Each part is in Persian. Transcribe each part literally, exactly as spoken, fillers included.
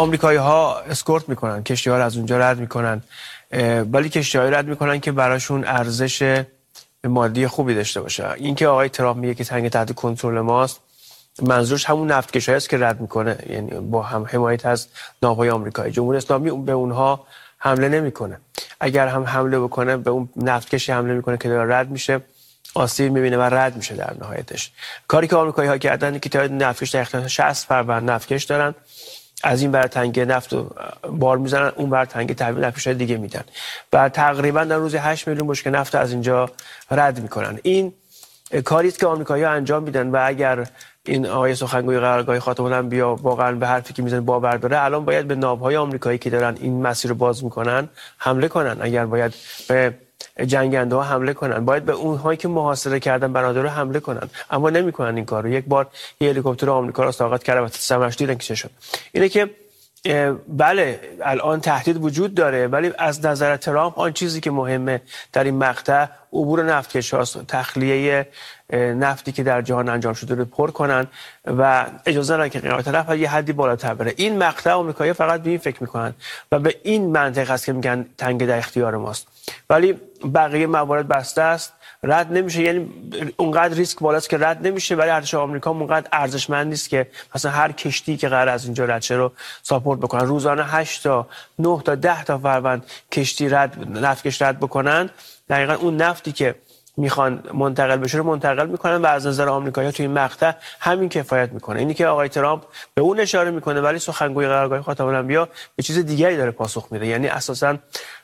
آمریکایی‌ها اسکورت میکنن، کشتی‌ها رو از اونجا رد میکنن، ولی کشتی‌ها رد میکنن که براشون ارزش مادی خوبی داشته باشه. این که آقای ترامپ میگه که تنگ تحت کنترل ماست، منظورش همون نفتکشایی است که رد میکنه، یعنی با هم حمایت از ناوهای آمریکایی. جمهوری اسلامی به اونها حمله نمیکنه. اگر هم حمله بکنه به اون نفتکشی حمله میکنه که داره رد میشه، آسیب میبینه و رد میشه. در نهایتش کاری که آمریکایی‌ها کردن که تعداد نفتکش در اختیار شصت فروند نفتکش دارن، از این بر تنگه نفت و بار میزنن، اون بر تنگه تحویل نفتکش‌های دیگه میدن و تقریبا در روز هشت میلیون بشکه نفت از اینجا رد میکنن. این کاری است که آمریکایی‌ها انجام میدن و اگر این آقای سخنگوی قرارگاه خاتم الانبیا واقعا به حرفی که میزنه باور داره، الان باید به ناوهای آمریکایی که دارن این مسیر رو باز میکنن حمله کنن. اگر باید به جنگنده ها حمله کنن، باید به اونهایی که محاصره کردن بنادر حمله کنن، اما نمیکنن این کارو. یک بار یه هلیکوپتر آمریکا را ساقط کرد و ثمرش دیدن که چه شد. اینه که بله الان تهدید وجود داره، ولی از نظر ترامپ آن چیزی که مهمه در این مقطع عبور نفتکش‌هاست، تخلیه نفتی که در جهان انجام شده رو پر کنن و اجازه ندن که قیمت نفت یه حدی بالاتر بره. این مقطع آمریکایی‌ها فقط به این فکر میکنن و به این منطق است که میگن تنگ در اختیار ماست، ولی بقیه موارد بسته است، رد نمیشه. یعنی اونقدر ریسک بالاست که رد نمیشه، ولی ارتش آمریکا اونقدر ارزشمند نیست که مثلا هر کشتی که قرار از اینجا رد شه رو ساپورت بکنن. روزانه هشت تا نه تا ده تا فروند کشتی رد نفتکش رد بکنن، دقیقاً اون نفتی که میخوان منتقل بشه رو منتقل میکنن و از نظر آمریکایی‌ها تو این مقطع همین کفایت میکنه. اینی که آقای ترامپ به اون اشاره میکنه، ولی سخنگوی قرارگاه خاتم الانبیا به چیز دیگری داره پاسخ میده. یعنی اساساً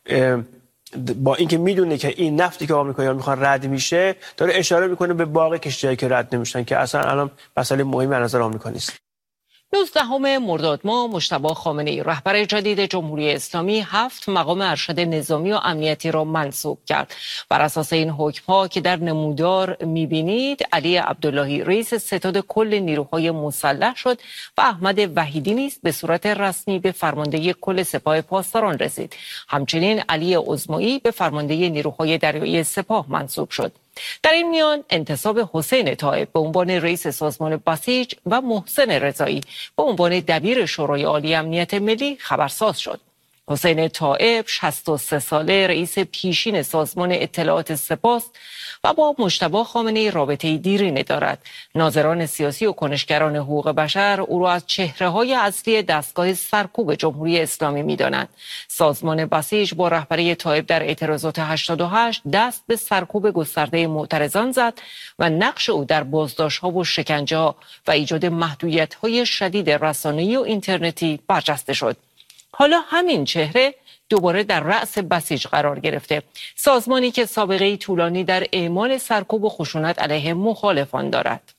با اینکه میدونه که این نفتی که آمریکایی‌ها میخوان رد میشه، داره اشاره میکنه به باقی کشتی‌هایی که رد نمیشن که اصلا الان مسئله مهمی از نظر آمریکا نیست. نوزدهم مرداد ماه مجتبی خامنه‌ای رهبر جدید جمهوری اسلامی هفت مقام ارشد نظامی و امنیتی را منصوب کرد. بر اساس این حکم‌ها که در نمودار می‌بینید، علی عبداللهی رئیس ستاد کل نیروهای مسلح شد و احمد وحیدی نیز به صورت رسمی به فرماندهی کل سپاه پاسداران رسید. همچنین علی عظمایی به فرماندهی نیروهای دریایی سپاه منصوب شد. در این میان انتصاب حسین طائب به عنوان رئیس سازمان بسیج و محسن رضایی به عنوان دبیر شورای عالی امنیت ملی خبرساز شد. حسین طائب شصت و سه ساله رئیس پیشین سازمان اطلاعات سپاه و با مجتبی خامنه‌ای رابطه دیرینه دارد. ناظران سیاسی و کنشگران حقوق بشر او را از چهره‌های اصلی دستگاه سرکوب جمهوری اسلامی می‌دانند. سازمان بسیج با رهبری طائب در اعتراضات هشتاد و هشت دست به سرکوب گسترده معترضان زد و نقش او در بازداشت‌ها و شکنجه‌ها و ایجاد محدودیت‌های شدید رسانه‌ای و اینترنتی برجسته شد. حالا همین چهره دوباره در رأس بسیج قرار گرفته، سازمانی که سابقه طولانی در اعمال سرکوب و خشونت علیه مخالفان دارد.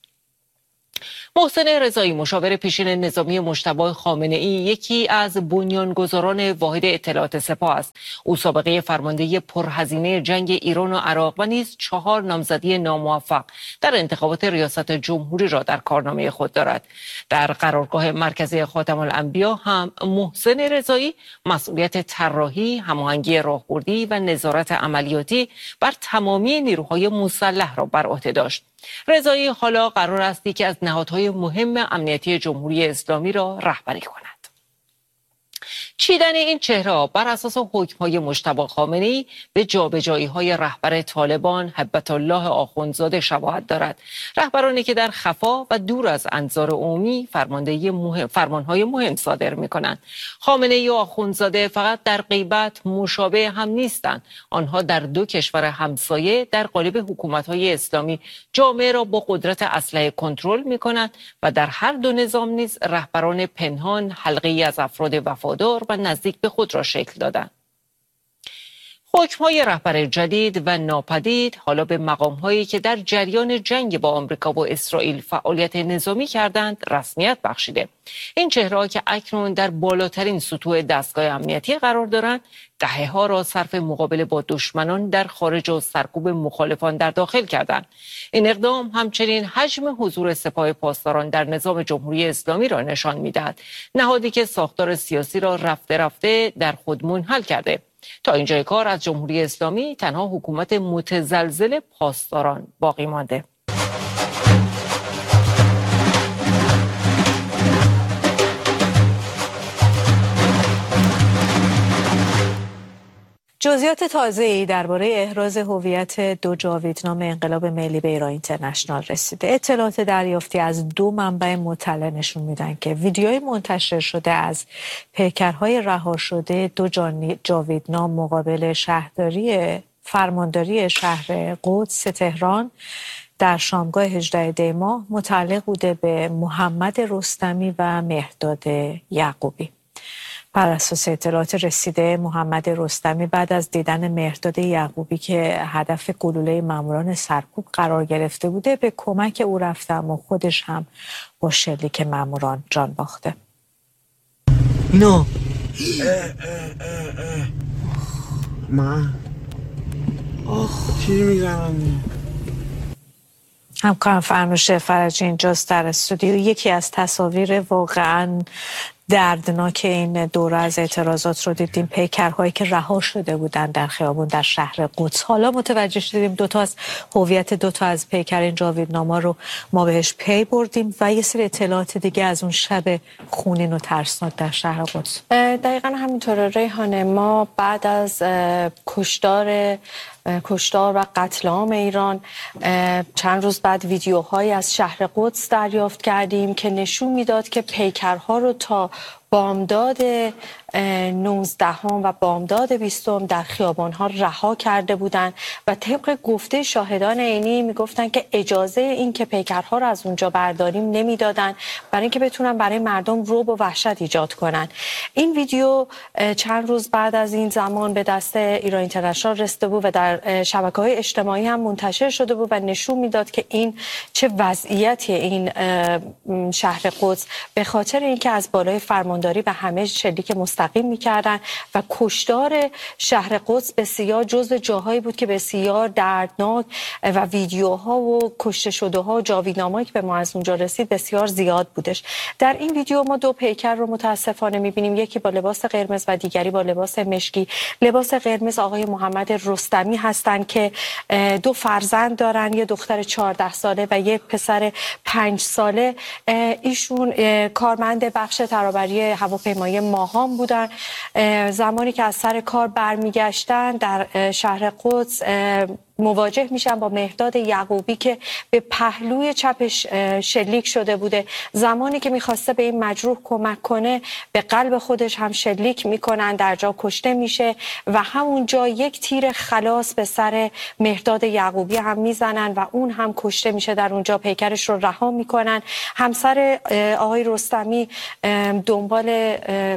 محسن رضایی مشاور پیشین نظامی مجتبی خامنه‌ای یکی از بنیانگذاران واحد اطلاعات سپاه است. او سابقه فرماندهی پرهزینه جنگ ایران و عراق و نیز چهار نامزدی ناموفق در انتخابات ریاست جمهوری را در کارنامه خود دارد. در قرارگاه مرکزی خاتم الانبیا هم محسن رضایی مسئولیت طراحی، هماهنگی راهبردی و نظارت عملیاتی بر تمامی نیروهای مسلح را بر عهده داشت. رضایی حالا قرار است یکی از نهادهای مهم امنیتی جمهوری اسلامی را رهبری کند. چیدن این چهره بر اساس حکم‌های مجتبی خامنه‌ای به جابجایی‌های رهبر طالبان هیبت الله آخوندزاده شباهت دارد. رهبرانی که در خفا و دور از انظار عمومی فرماندهی مهم، فرمان‌های مهم صادر می‌کنند. خامنه‌ای و آخوندزاده فقط در غیبت مشابه هم نیستند. آنها در دو کشور همسایه در قالب حکومت‌های اسلامی جامعه را با قدرت اسلحه کنترل می‌کنند و در هر دو نظام نیز رهبران پنهان حلقه‌ای از افراد وفادار و نزدیک به خود را شکل دادند. حکم‌های رهبر جدید و ناپدید حالا به مقام‌هایی که در جریان جنگ با آمریکا و اسرائیل فعالیت نظامی کردند رسمیت بخشیده. این چهره‌ها که اکنون در بالاترین سطوح دستگاه امنیتی قرار دارند، دهه‌ها را صرف مقابله با دشمنان در خارج و سرکوب مخالفان در داخل کردند. این اقدام همچنین حجم حضور سپاه پاسداران در نظام جمهوری اسلامی را نشان می‌دهد، نهادی که ساختار سیاسی را رفته رفته در خود منحل کرده. تا اینجای کار از جمهوری اسلامی تنها حکومت متزلزل پاسداران باقی مانده. جزئیات تازه‌ای درباره احراز هویت دو جاویدنام انقلاب ملی به ایران اینترنشنال رسیده. اطلاعات دریافتی از دو منبع مطلع نشون میدن که ویدیوی منتشر شده از پیکرهای رها شده دو جاویدنام مقابل شهرداری فرمانداری شهر قدس تهران در شامگاه هجدهم دی ماه متعلق بوده به محمد رستمی و مهرداد یعقوبی. بر اساس اطلاعات رسیده، محمد رستمی بعد از دیدن مهرداد یعقوبی که هدف گلوله ماموران سرکوب قرار گرفته بوده به کمک او رفته، اما خودش هم با شلیک ماموران جان باخته. نه من آخ چی میزنم؟ همکارم فرنوش فرجی اینجاست در استودیو. یکی از تصاویر واقعا دردناک این دوره از اعتراضات رو دیدیم، پیکرهایی که رها شده بودن در خیابون در شهر قدس. حالا متوجه شدیم دو تا از هویت دو تا از پیکرین جاویدناما رو ما بهش پی بردیم و یه سری اطلاعات دیگه از اون شب خونین و ترسناک در شهر قدس. دقیقاً همینطوره ریحانه. ما بعد از کشتار کشتار و قتل عام ایران چند روز بعد ویدیوهایی از شهر قدس دریافت کردیم که نشون میداد که پیکرها رو تا بامداد نوزدهم و بامداد بیستم در خیابان‌ها رها کرده بودند و طبق گفته شاهدان عینی میگفتن که اجازه این که پیکرها رو از اونجا برداریم نمیدادن برای اینکه بتونن برای مردم رعب و وحشت ایجاد کنن. این ویدیو چند روز بعد از این زمان به دست ایران اینترنشنال رسیده بود و در شبکه‌های اجتماعی هم منتشر شده بود و نشون میداد که این چه وضعیتی این شهر قدس به خاطر اینکه از بالای فرمانداری به همه شلیک مستقیم میکردن و کشتار شهر قدس بسیار جزو جاهایی بود که بسیار دردناک و ویدیوها و کشته شده ها و جاویدنامه‌ای که به ما از اونجا رسید بسیار زیاد بودش. در این ویدیو ما دو پیکر رو متاسفانه میبینیم، یکی با لباس قرمز و دیگری با لباس مشکی. لباس قرمز آقای محمد رستمی هستند که دو فرزند دارن، یه دختر چهارده ساله و یک پسر پنج ساله. ایشون کارمند بخش ترابری هواپیمایی ماهان بودن. زمانی که از سر کار برمیگشتن در شهر قدس مواجه میشن با مهرداد یعقوبی که به پهلوی چپش شلیک شده بوده. زمانی که میخواسته به این مجروح کمک کنه به قلب خودش هم شلیک میکنن، در جا کشته میشه و همونجا یک تیر خلاص به سر مهرداد یعقوبی هم میزنن و اون هم کشته میشه. در اونجا پیکرش رو رها میکنن. همسر آقای رستمی دنبال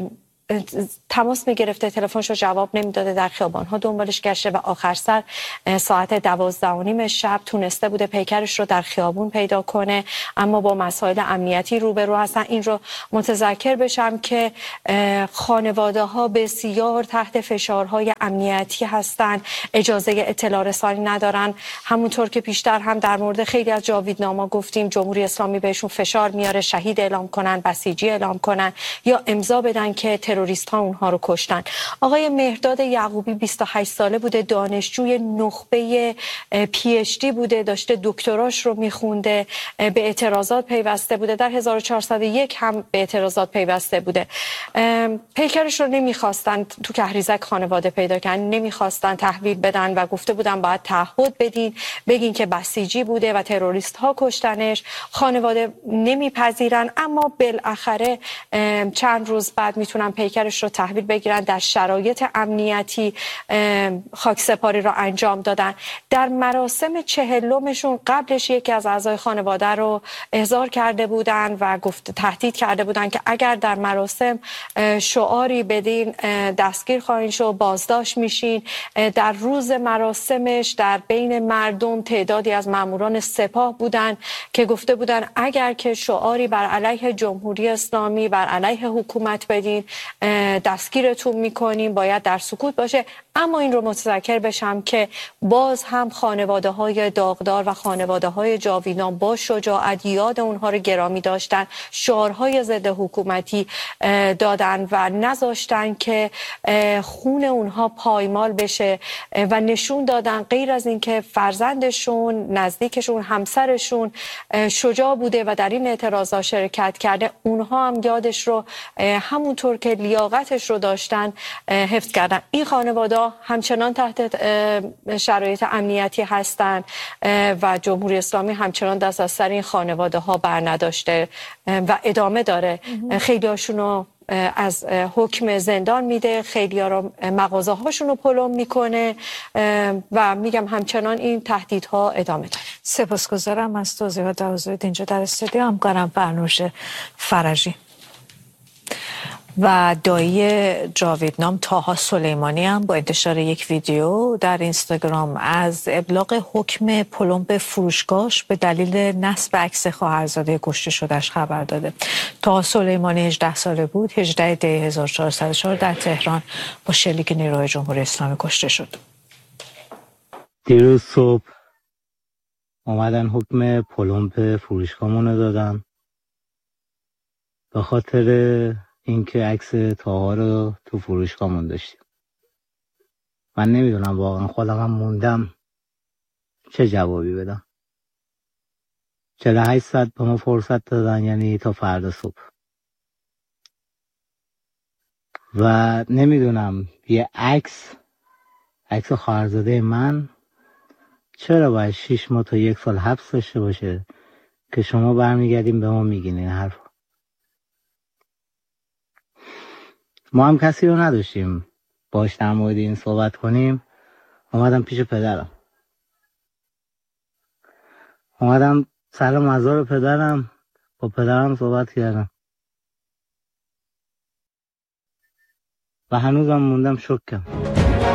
تماس میگرفته، تلفنش رو جواب نمیداده، در خیابان ها دنبالش گشته و آخر سر ساعت دوازده و نیم شب تونسته بوده پیکرش رو در خیابون پیدا کنه، اما با مسائل امنیتی روبرو هستن. این رو متذکر بشم که خانواده ها بسیار تحت فشارهای امنیتی هستن، اجازه اطلاع رسانی ندارن. همونطور که پیشتر هم در مورد خیلی از جاویدناما گفتیم، جمهوری اسلامی بهشون فشار میاره شهید اعلام کنن، بسیجی اعلام کنن یا امضا بدن که تروریست ها اونها رو کشتن. آقای مهرداد یعقوبی بیست و هشت ساله بوده، دانشجوی نخبه پی اچ دی بوده، داشته دکتراش رو میخونده، به اعتراضات پیوسته بوده، در هزار و چهارصد و یک هم به اعتراضات پیوسته بوده. پیکرش رو نمیخواستن تو کهریزک خانواده پیدا کردن، نمیخواستن تحویل بدن و گفته بودن باید تعهد بدین، بگین که بسیجی بوده و تروریست ها کشتنش. خانواده نمیپذیرن، اما بالاخره چند روز بعد میتونن پیکرش رو تحویل بگیرن. در شرایط امنیتی خاکسپاری رو انجام دادن. در مراسم چهلمشون قبلش یکی از اعضای خانواده رو احضار کرده بودن و گفت تهدید کرده بودن که اگر در مراسم شعاری بدین دستگیر خواهید شد، بازداشت میشین. در روز مراسمش در بین مردم تعدادی از ماموران سپاه بودن که گفته بودن اگر که شعاری بر علیه جمهوری اسلامی، بر علیه حکومت بدین دستگیرتون میکنیم، باید در سکوت باشه. اما این رو متذکر بشم که باز هم خانواده های داغدار و خانواده های جاویدنام با شجاعت یاد اونها رو گرامی داشتن، شعارهای ضد حکومتی دادن و نذاشتن که خون اونها پایمال بشه و نشون دادن غیر از اینکه فرزندشون، نزدیکشون، همسرشون شجاع بوده و در این اعتراضات شرکت کرده، اونها هم یادش رو همونطور که لیاقتش رو داشتن حفظ کردن. این خانواده همچنان تحت شرایط امنیتی هستند و جمهوری اسلامی همچنان دست از سر این خانواده ها بر نداشته و ادامه داره. خیلی هاشون رو از حکم زندان میده، خیلی ها رو مغازه هاشون رو پلم میکنه و میگم همچنان این تهدیدها ادامه داره. سپاسگزارم از توضیحات حضورت اینجا در استودیو. همکارم فرنوش فرجی و دایی جاویدنام طاها سلیمانی هم با انتشار یک ویدیو در اینستاگرام از ابلاغ حکم پلم به فروشگاهش به دلیل نصب عکس خواهرزاده کشته شدهش خبر داده. طاها سلیمانی هجده ساله بود. هجده دی هزار و چهارصد و چهار در تهران با شلیک نیروهای جمهوری اسلامی کشته شد. دیروز صبح اومدن حکم پلم به فروشگاهمون رو دادن به خاطر اینکه عکس طاها رو تو فروشگاهمون داشتیم. من نمیدونم واقعا، خودم هم موندم چه جوابی بدم. چهل و هشت ساعت به ما فرصت دادن، یعنی تا فردا صبح. و نمیدونم یه عکس عکس خواهرزاده من چرا باید شیش ماه تا یک سال حبس داشته باشه که شما برمیگردیم به ما میگین این حرف. ما هم کسی رو نداشتیم باش در مورد این صحبت کنیم. اومدم پیش پدرم، اومدم سر مزار پدرم، با پدرم صحبت کردم و هنوزم موندم شوکم.